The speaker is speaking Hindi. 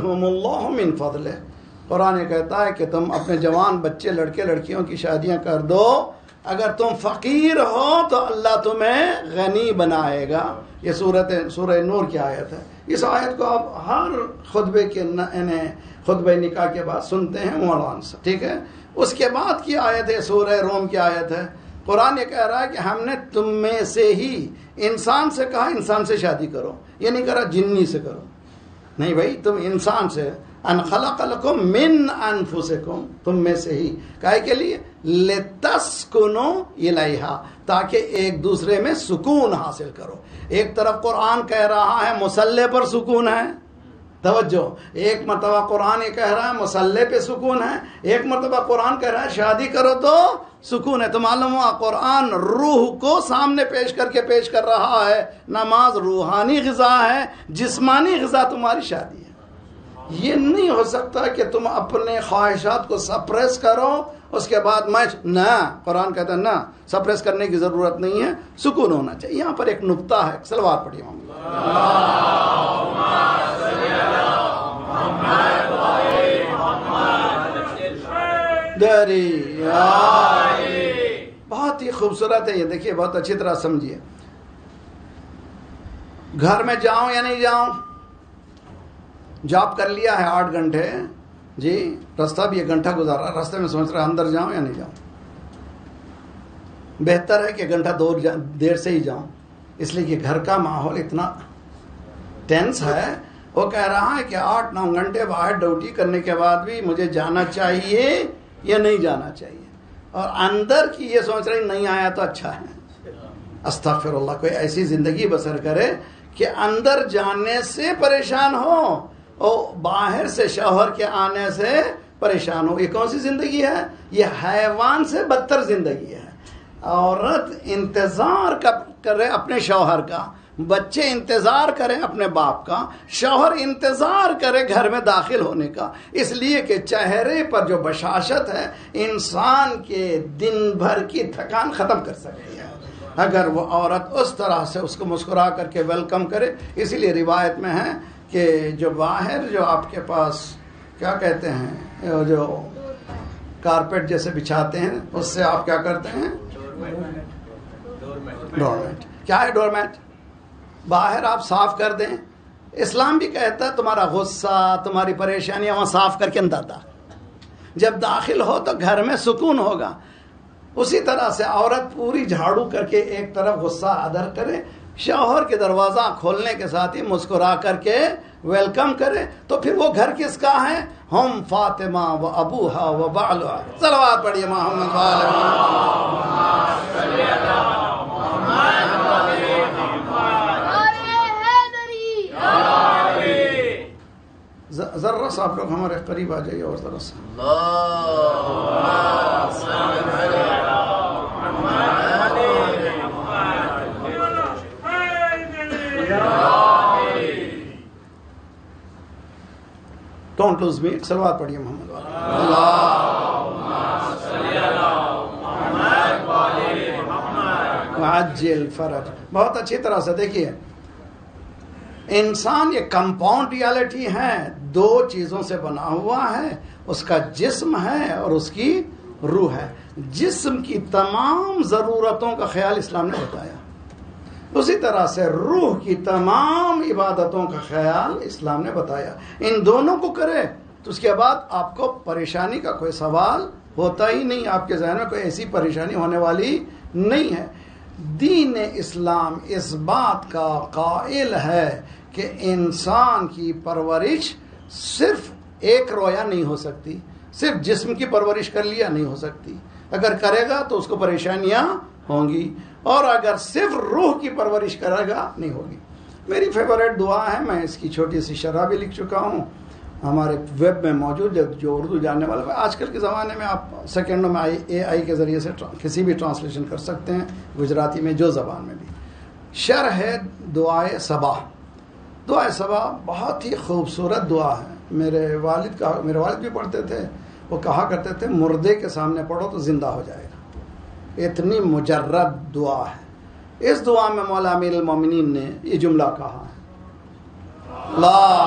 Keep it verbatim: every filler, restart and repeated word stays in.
युगनिहुमुल्लाहु मिन फज़लिह। कुरान कहता है कि तुम अपने जवान बच्चे लड़के लड़कियों की शादियां कर दो, अगर तुम फकीर हो तो अल्लाह तुम्हें गनी बनाएगा। ये सूरत सूरह नूर की आयत है। इस आयत को आप हर खुतबे के न, खुतबे निकाह के बाद सुनते हैं मौलाना से, ठीक है। उसके बाद की आयत है सूरह रोम की आयत है। कुरान ये कह रहा है कि हमने तुम में से ही इंसान से कहा इंसान से शादी करो, ये नहीं करा जिन्नी से करो, नहीं भाई, तुम इंसान से, अन खलक़लकुम मिन अनफुसिकुम, तुम में से ही, काहे के लिए, लितस्कुनु इलैहा, ताकि एक दूसरे में सुकून हासिल करो। एक तरफ कुरान कह रहा है मुसल्ले पर सुकून है, तवज्जो, एक मरतबा कुरान ये कह रहा है मुसल्ले पे सुकून है, एक मरतबा कुरान कह रहा है शादी करो तो सुकून है। तो मालूम हुआ कुरान रूह को सामने पेश करके पेश कर रहा है। नमाज रूहानी ग़िज़ा है, जिस्मानी ग़िज़ा तुम्हारी शादी है। ये नहीं हो सकता कि तुम अपने ख्वाहिशात को सप्रेस करो, उसके बाद मैं ना, कुरान कहता है ना, सप्रेस करने की जरूरत नहीं है, सुकून होना चाहिए। यहाँ पर एक नुक्ता है, सलवार पढ़िए मामला। बहुत ही खूबसूरत है ये, देखिए बहुत अच्छी तरह समझिए। घर में जाऊं या नहीं जाऊं, जॉब कर लिया है आठ घंटे जी, रास्ता भी एक घंटा गुजारा, रास्ते में सोच रहा अंदर जाऊं या नहीं जाऊं। बेहतर है कि घंटा दो देर से ही जाऊं, इसलिए कि घर का माहौल इतना टेंस है। वो कह रहा है कि आठ नौ घंटे बाहर ड्यूटी करने के बाद भी मुझे जाना चाहिए या नहीं जाना चाहिए, और अंदर की ये सोच रही नहीं आया तो अच्छा है। अस्तगफिरुल्लाह, कोई ऐसी जिंदगी बसर करे कि अंदर जाने से परेशान हो और बाहर से शौहर के आने से परेशान हो। ये कौन सी जिंदगी है? ये हैवान से बदतर जिंदगी है। औरत इंतजार करे अपने शौहर का, बच्चे इंतजार करें अपने बाप का, शौहर इंतजार करे घर में दाखिल होने का, इसलिए कि चेहरे पर जो बशाशत है इंसान के दिन भर की थकान खत्म कर सकती है अगर वो औरत उस तरह से उसको मुस्कुरा करके वेलकम करे। इसीलिए रिवायत में है कि जो बाहर जो आपके पास क्या कहते हैं, जो कारपेट जैसे बिछाते हैं, उससे आप क्या करते हैं, डोरमेट। क्या है डोरमेट? बाहर आप साफ कर दें। इस्लाम भी कहता है तुम्हारा गुस्सा, तुम्हारी परेशानियां वहां साफ करके अंदर दा, जब दाखिल हो तो घर में सुकून होगा। उसी तरह से औरत पूरी झाड़ू करके एक तरफ गुस्सा अदर करे, शौहर के दरवाजा खोलने के साथ ही मुस्कुरा करके वेलकम करे, तो फिर वो घर किसका है? हम फातिमा व अबूहा व बालुहा। सलवात पढ़िए मोहम्मद जर्रा सा आप लोग हमारे करीब आ जाइए और जरा सा। डोंट लूज मी, सलवात पढ़िए मोहम्मद। फरज। बहुत अच्छी तरह से देखिए, इंसान ये कंपाउंड रियलिटी है, दो चीजों से बना हुआ है, उसका जिस्म है और उसकी रूह है। जिस्म की तमाम जरूरतों का ख्याल इस्लाम ने बताया, उसी तरह से रूह की तमाम इबादतों का ख्याल इस्लाम ने बताया। इन दोनों को करे तो उसके बाद आपको परेशानी का कोई सवाल होता ही नहीं, आपके ज़हन में कोई ऐसी परेशानी होने वाली नहीं है। दीन इस्लाम इस बात का कायल है कि इंसान की परवरिश सिर्फ एक रोया नहीं हो सकती, सिर्फ जिस्म की परवरिश कर लिया नहीं हो सकती। अगर करेगा तो उसको परेशानियां होंगी, और अगर सिर्फ रूह की परवरिश करेगा नहीं होगी। मेरी फेवरेट दुआ है, मैं इसकी छोटी सी शरह भी लिख चुका हूँ, हमारे वेब में मौजूद है। जो उर्दू जानने वाले, आजकल के ज़माने में आप सेकेंडों में आई ए आई के ज़रिए से किसी भी ट्रांसलेशन कर सकते हैं, गुजराती में, जो ज़बान में भी। शरह है दुआए सबा। दुआए सबा बहुत ही खूबसूरत दुआ है। मेरे वालिद का मेरे वालिद भी पढ़ते थे, वो कहा करते थे मुर्दे के सामने पढ़ो तो जिंदा हो जाएगा, इतनी मुजर्रद दुआ है। इस दुआ में मौला अमीरुल मोमिनीन ने ये जुमला कहा है, ला